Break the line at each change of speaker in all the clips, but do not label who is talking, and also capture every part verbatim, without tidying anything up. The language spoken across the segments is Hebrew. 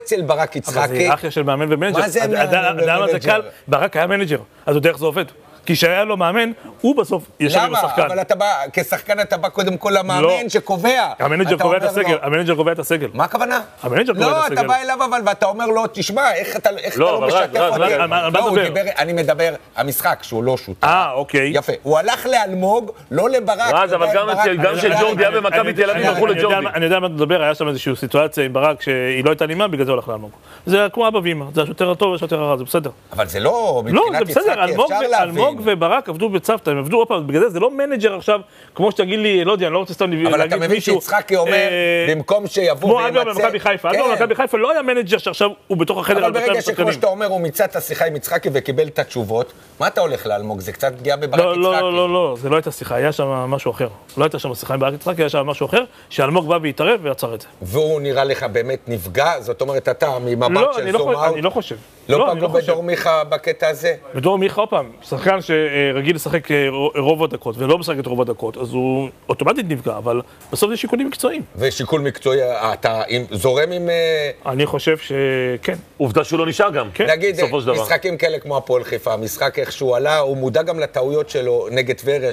אצל ברק יצחקי.
אבל זה היררכיה של מאמן ומנג'ר.
מה זה מאמן ומנג'ר?
ברק היה מנג'ר, אז הוא דרך זה עובד. כי כשהיה לו מאמן, הוא בסוף ישב עם השחקן.
למה? אבל אתה בא, כשחקן אתה בא קודם כל למאמן שקובע.
המנג'ר קובע את הסגל, המנג'ר קובע את הסגל.
מה הכוונה?
המנג'ר קובע את הסגל.
לא, אתה בא אליו אבל, ואתה אומר לו, תשמע, איך אתה לא משתף אותי? לא, הוא דיבר, אני מדבר, המשחק שהוא לא שותף.
אה, אוקיי.
יפה. הוא הלך לאלמוג, לא לברק.
רז, אבל גם של ג'ורדי היה במכבי תל אביב, הלכו לג'ורדי.
אני יודע מה אתה מדבר, היה שם איזושהי סיטואציה עם ברק שהיא לא הייתה נעימה, בגלל זה הולך לאלמוג. זה כמו אבא ואמא, זה השוטר הטוב והשוטר הרע, זה בסדר.
אבל זה לא,
לא, זה בסדר, אלמוג וברק עבדו בצוותא, הם עבדו, אופה, בגלל זה זה לא מנג'ר עכשיו, כמו שתגיד לי, לא יודע, אני לא רוצה סתם להגיד מישהו.
אבל אתה מבין שיצחקי אומר, במקום שיבוא
כמו אבא במכבי חיפה, אבא במכבי חיפה לא היה מנג'ר שעכשיו הוא בתוך החדר.
אבל ברגע שכמו שאתה אומר, הוא מיצה את השיחה עם יצחקי וקיבל את התשובות, מה אתה הולך לאלמוג? זה קצת פגיעה בברק יצחקי.
לא, לא, לא, זה לא הייתה שיחה, היה שם משהו אחר. לא הייתה שם שיחה עם ברק יצחקי, היה שם משהו אחר, שאלמוג בא והתערב ויצר את זה.
והוא נראה לך באמת נפגע? זאת אומרת, אתה ממבט של זום אאוט?
אני לא חושב.
לא פגעו בדור מיכה בקטע הזה?
בדור מיכה, עוד פעם, שחקן שרגיל לשחק רוב הדקות ולא משחק את רוב הדקות, אז הוא אוטומטית נפגע, אבל בסוף זה שיקולים מקצועיים.
ושיקול מקצועי, אתה זורם עם...
אני חושב שכן.
עובדה שהוא לא נשאר גם,
נגיד, משחקים כאלה כמו הפועל חיפה, משחק איך שהוא עלה, הוא מודע גם לטעויות שלו נגד טבריה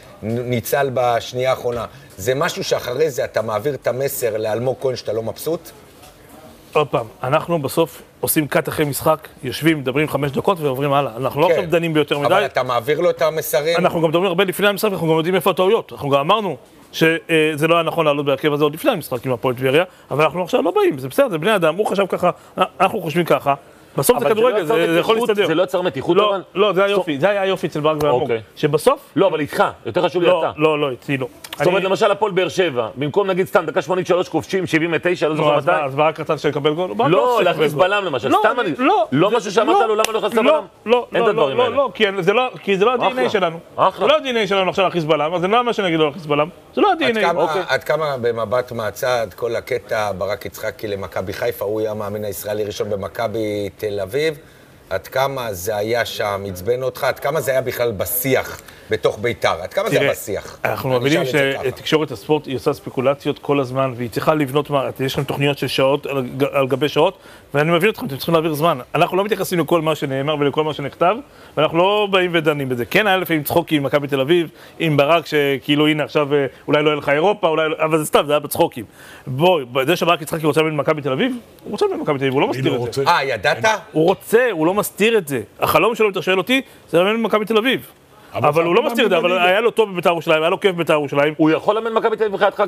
שניצל בשנייה האחרונה. זה משהו שאחרי זה אתה מעביר את המסר לאלמוג כהן שאתה לא מבסוט?
עוד פעם, אנחנו בסוף עושים קאט אחרי משחק, יושבים, מדברים חמש דקות ועוברים הלאה. אנחנו לא עכשיו דנים ביותר מדי.
אבל אתה מעביר לו את המסרים?
אנחנו גם מדברים הרבה לפני המשחק, אנחנו גם יודעים איפה הטעויות. אנחנו גם אמרנו שזה לא היה נכון לעלות בהרכב הזה עוד לפני המשחק עם הפועל טבריה, אבל אנחנו עכשיו לא באים, זה בסדר, זה בני אדם, הוא חשב ככה, אנחנו חושבים ככה. בסוף זה כדורגל, זה יכול להסתדר.
זה לא יצר מתיחות?
לא, זה היה יופי, זה היה יופי אצל ברק ואלמוג. שבסוף...
לא, אבל איתך, יותר חשוב לי אתה.
לא, לא, אצלי לא.
זאת אומרת, למשל, הפועל באר שבע, במקום נגיד סתם דקה שמונית שלוש כובשים, שבעים ותשע, לא זוכר מתי.
אז ברק רצה שיקבל גול?
לא, להכניס בלם למשל, סתם אני... לא משהו שאמרת לו, למה לא נכנס לבלם?
לא, לא, לא, לא, כי זה לא ה-די אן איי שלנו. זה לא ה-די אן איי שלנו עכשיו להכניס בלם, אז זה לא מה שנגיד לו להכניס בלם. זה לא ה-די אן איי.
עד כמה במבט מהצד, כל הקטע ברק יצחקי למכבי חיפה, הוא היה המאמן הישראלי ראשון במכבי תל אביב. עד כמה זה היה שם, עצבן אותך, עד כמה זה היה בכלל בשיח בתוך ביתר, עד כמה זה היה בשיח?
אנחנו מבינים שתקשורת הספורט היא עושה ספקולציות כל הזמן, והיא צריכה לבנות, יש לנו תוכניות של שעות על גבי שעות, ואני מבין אתכם, אתם צריכים להעביר זמן. אנחנו לא מתייחסים לכל מה שנאמר ולכל מה שנכתב, ואנחנו לא באים ודנים בזה. כן, היה לפעמים צחוקי עם מכבי תל אביב, עם ברק, שכאילו הנה עכשיו אולי לא יהיה לך אירופה, אולי, אבל זה סתם, זה היה בצחוקים. בואי, זה שברק יצחקי רוצה בין מכבי תל אביב, הוא רוצה בין מכבי תל אביב, הוא לא מסתיר את זה.
אה, ידעת?
הוא רוצה, הוא לא מסתיר את זה. החלום שלו, אם אתה שואל אותי, זה לאמן במכבי תל אביב. אבל הוא לא מסתיר את זה, אבל היה לו טוב בבית"ר ירושלים, היה לו כיף בבית"ר ירושלים.
הוא יכול לאמן מכבי תל אביב מבחינתך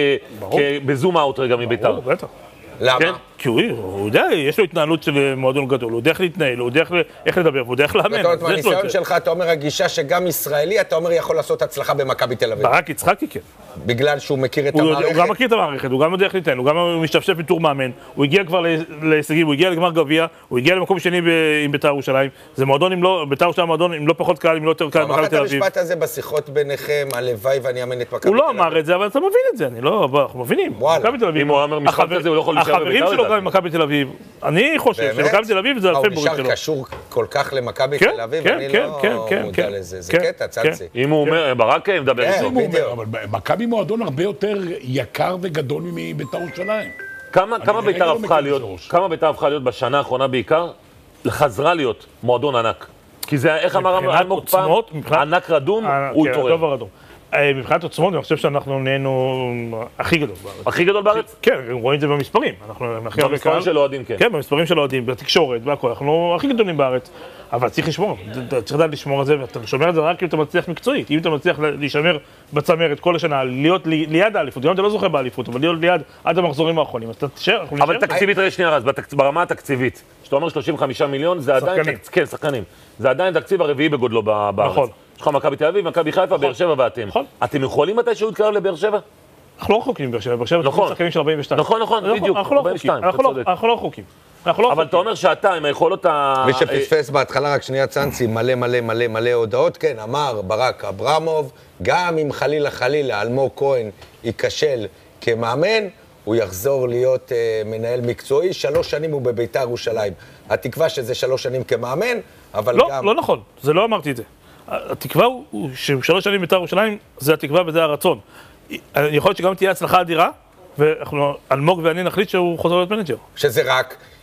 בזום אאוט רגע מבית"ר.
ברור, בטח.
למה?
כי הוא יודע, יש לו התנהלות של מועדון גדול, הוא יודע איך להתנהל, הוא יודע איך לדבר, הוא יודע איך לאמן.
זאת אומרת, מהניסיון שלך, אתה אומר, הגישה שגם ישראלי, אתה אומר, יכול לעשות הצלחה במכבי תל אביב.
ברק יצחקי, כן.
בגלל שהוא מכיר את המערכת?
הוא גם מכיר את המערכת, הוא גם יודע איך להתנהל, הוא גם משתפשף בתור מאמן, הוא הגיע כבר להישגים, הוא הגיע לגמר גביע, הוא הגיע למקום שני עם בית"ר ירושלים. זה מועדון עם לא, בית"ר ירושלים מועדון עם לא פחות קהל, עם לא יותר קהל במכבי תל אביב.
המשפט הזה בשיחות ביניכם, הלוואי ואני אאמן את מכבי תל
אביב. הוא לא אמר את זה, אבל אתה מבין את זה, אני לא, אנחנו מבינים.
אם הוא אומר משפט כזה, הוא לא יכול להישאר בבית"ר.
החברים שלו גם במכבי תל אביב. אני חושב שמכבי תל אביב זה אלפי בורים שלו.
הוא נשאר קשור כל כך למכבי תל אביב, אני לא מודע לזה. זה קטע, צצי.
אם הוא אומר, ברק מדבר איתו.
אבל מכבי מועדון הרבה יותר יקר וגדול מבית"ר ירושלים.
כמה בית"ר הפכה להיות, כמה בית"ר הפכה להיות בשנה האחרונה בעיקר, חזרה להיות מועדון ענק. כי זה, איך אמר אלמוג פעם, ענק רדום, הוא התעורר.
מבחינת עוצמות, אני חושב שאנחנו נהיינו הכי גדול בארץ.
הכי גדול בארץ?
כן, רואים את זה במספרים.
במספרים של אוהדים, כן.
כן, במספרים של אוהדים, בתקשורת, בהכל. אנחנו הכי גדולים בארץ. אבל צריך לשמור, צריך לדעת לשמור את זה, ואתה שומר את זה רק אם אתה מצליח מקצועית. אם אתה מצליח להישמר בצמרת כל השנה, להיות ליד האליפות, גם אתה לא זוכר באליפות, אבל להיות ליד עד המחזורים האחרונים, אז אתה תשאר.
אבל תקציבית, רגע שנייה רז, ברמה התקציבית, שאתה אומר שלושים וחמישה מיליון, זה עדיין, כן, שחקנים. זה עדיין תקציב הרביעי בגודלו בארץ.
נכון.
יש לך מכבי תל אביב, מכבי חיפה, באר שבע ואתם. אתם יכולים מתי שהוא יתקרב לבאר שבע?
אנחנו לא רחוקים באר שבע, באר שבע זה שחקנים של ארבעים ושתיים.
נכון, נכון, בדיוק, ארבעים ושתיים, אתה צודק.
אנחנו לא רחוקים.
אבל אתה אומר שאתה, עם היכולות ה...
מי שפספס בהתחלה, רק שנייה צאנצי, מלא מלא מלא מלא הודעות, כן, אמר ברק אברמוב, גם אם חלילה חלילה אלמוג כהן ייכשל כמאמן, הוא יחזור להיות uh, מנהל מקצועי, שלוש שנים הוא בבית"ר ירושלים. התקווה שזה שלוש שנים כמאמן, אבל
לא,
גם...
לא נכון, זה לא אמרתי את זה. התקווה הוא ששלוש שנים בית"ר ירושלים, זה התקווה וזה הרצון. יכול להיות שגם תהיה הצלחה אדירה, ואלמוג ואני נחליט שהוא חוזר להיות מנג'ר.
שזה רק